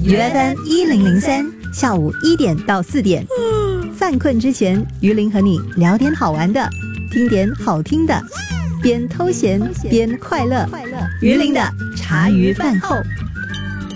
UFM1003，下午1点到4点，犯困之前，于林和你聊点好玩的，听点好听的，边偷闲边快乐。于林的茶余饭后。